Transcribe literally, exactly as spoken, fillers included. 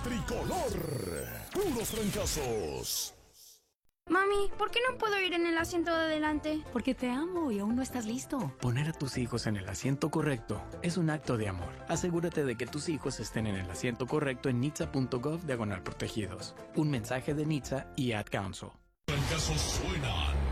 tricolor. Puros trancazos. Mami, ¿por qué no puedo ir en el asiento de adelante? Porque te amo y aún no estás listo. Poner a tus hijos en el asiento correcto es un acto de amor. Asegúrate de que tus hijos estén en el asiento correcto en nitsa punto gov diagonal protegidos. Un mensaje de Nitsa y Ad Council. Trancazos suenan